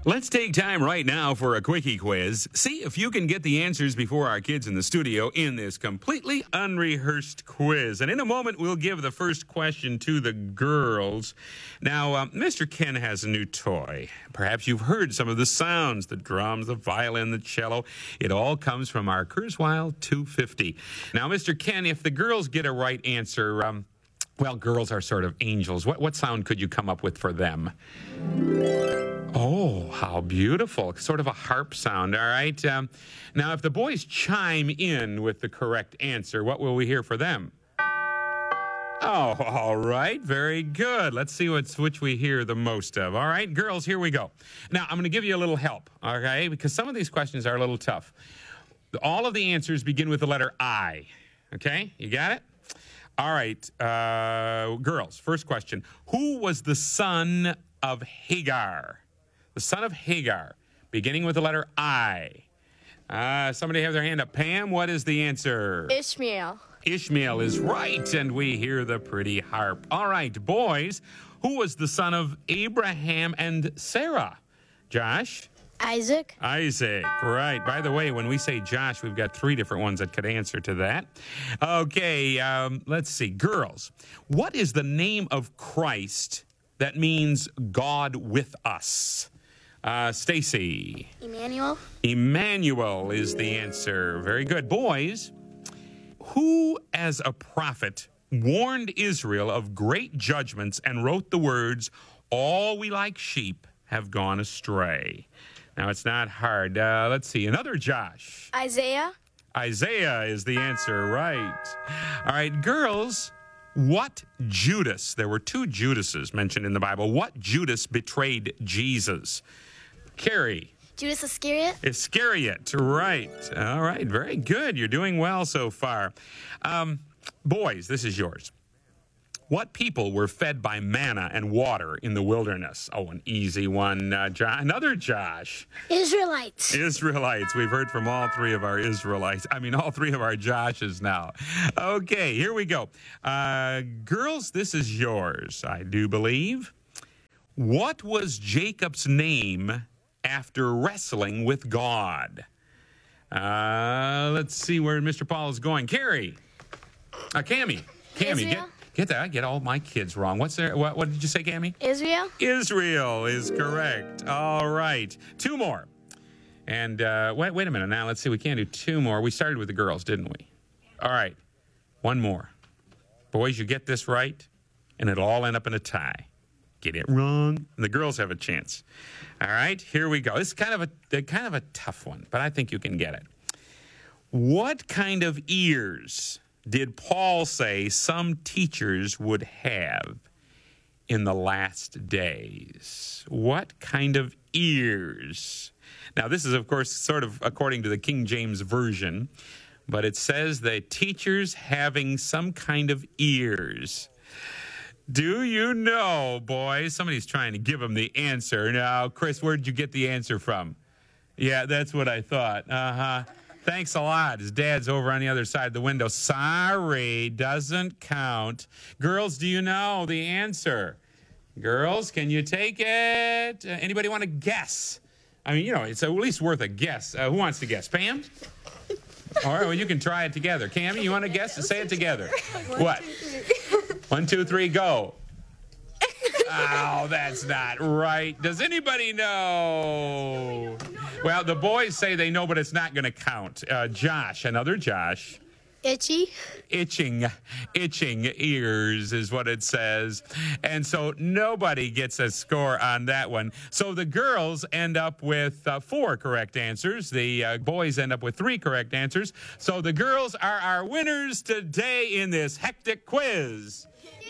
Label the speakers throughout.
Speaker 1: Let's take time right now for a quickie quiz. See if you can get the answers before our kids in the studio in this completely unrehearsed quiz. And in a moment, we'll give the first question to the girls. Now, Mr. Ken has a new toy. Perhaps you've heard some of the sounds, the drums, the violin, the cello. It all comes from our Kurzweil 250. Now, Mr. Ken, if the girls get a right answer, well, girls are sort of angels. What sound could you come up with for them? Oh, how beautiful. Sort of a harp sound, all right? Now, if the boys chime in with the correct answer, what will we hear for them? Oh, all right. Very good. Let's see which we hear the most of. All right, girls, here we go. Now, I'm going to give you a little help, okay? Because some of these questions are a little tough. All of the answers begin with the letter I, okay? You got it? All right, girls, first question. Who was the son of Hagar? The son of Hagar, beginning with the letter I. Somebody have their hand up. Pam, what is the answer?
Speaker 2: Ishmael.
Speaker 1: Ishmael is right, and we hear the pretty harp. All right, boys, who was the son of Abraham and Sarah? Josh?
Speaker 2: Isaac.
Speaker 1: Isaac, right. By the way, when we say Josh, we've got 3 different ones that could answer to that. Okay, let's see. Girls, what is the name of Christ that means God with us? Stacy.
Speaker 2: Emmanuel.
Speaker 1: Emmanuel is the answer. Very good. Boys, who as a prophet warned Israel of great judgments and wrote the words, "All we like sheep have gone astray"? Now, it's not hard. Let's see. Another Josh.
Speaker 2: Isaiah.
Speaker 1: Isaiah is the answer, right. All right, girls, what Judas, there were 2 Judases mentioned in the Bible. What Judas betrayed Jesus? Carrie.
Speaker 2: Judas Iscariot.
Speaker 1: Iscariot, right. All right, very good. You're doing well so far. Boys, this is yours. What people were fed by manna and water in the wilderness? Oh, an easy one. Another Josh.
Speaker 2: Israelites.
Speaker 1: Israelites. We've heard from all 3 of our Israelites. All 3 of our Joshes now. Okay, here we go. Girls, this is yours, I do believe. What was Jacob's name after wrestling with God? Let's see where Mr. Paul is going. Carrie. Cammie. Cammie, get all my kids wrong. What did you say, Cammie?
Speaker 2: Israel.
Speaker 1: Israel is correct. All right. 2 more. And wait a minute. Now, let's see. We can't do 2 more. We started with the girls, didn't we? All right. 1 more. Boys, you get this right, and it'll all end up in a tie. Get it wrong, and the girls have a chance. All right. Here we go. This is kind of a tough one, but I think you can get it. What kind of ears did Paul say some teachers would have in the last days? What kind of ears? Now, this is, of course, sort of according to the King James Version, but it says that teachers having some kind of ears. Do you know, boys? Somebody's trying to give them the answer. Now, Chris, where did you get the answer from? Yeah, that's what I thought. Uh-huh. Thanks a lot. His dad's over on the other side of the window. Sorry, doesn't count. Girls, do you know the answer? Girls, can you take it? Anybody want to guess? It's at least worth a guess. Who wants to guess? Pam? All right, well, you can try it together. Cammie, you want to guess? Say it together. What? 1, 2, 3, go. Oh, that's not right. Does anybody know? Well, the boys say they know, but it's not going to count. Josh, another Josh.
Speaker 2: Itchy.
Speaker 1: Itching ears is what it says. And so nobody gets a score on that one. So the girls end up with 4 correct answers. The boys end up with 3 correct answers. So the girls are our winners today in this hectic quiz.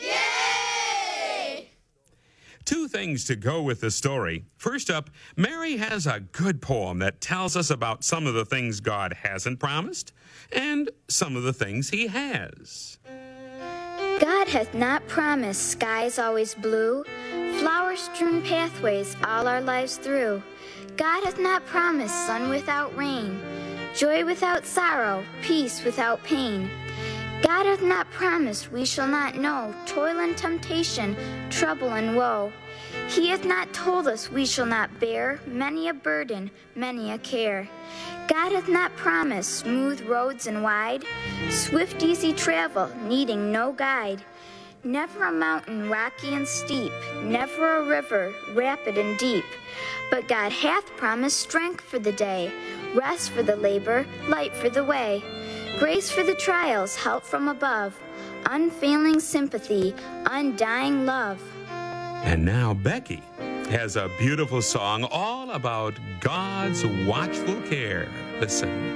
Speaker 2: Yay!
Speaker 1: 2 things to go with the story. First up, Mary has a good poem that tells us about some of the things God hasn't promised and some of the things he has.
Speaker 3: God hath not promised skies always blue, flower-strewn pathways all our lives through. God hath not promised sun without rain, joy without sorrow, peace without pain. God hath not promised we shall not know toil and temptation, trouble and woe. He hath not told us we shall not bear many a burden, many a care. God hath not promised smooth roads and wide, swift easy travel, needing no guide. Never a mountain rocky and steep, never a river rapid and deep. But God hath promised strength for the day, rest for the labor, light for the way, grace for the trials, help from above, unfailing sympathy, undying love.
Speaker 1: And now Becky has a beautiful song all about God's watchful care. Listen.